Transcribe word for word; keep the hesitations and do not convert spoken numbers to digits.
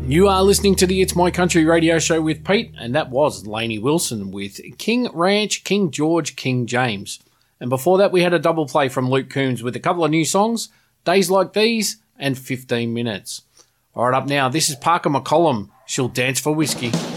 You are listening to the It's My Country radio show with Pete, and that was Lainey Wilson with King Ranch, King George, King James. And before that, we had a double play from Luke Combs with a couple of new songs, Days Like These and fifteen minutes. All right, up now, this is Parker McCollum, She'll Dance for Whiskey.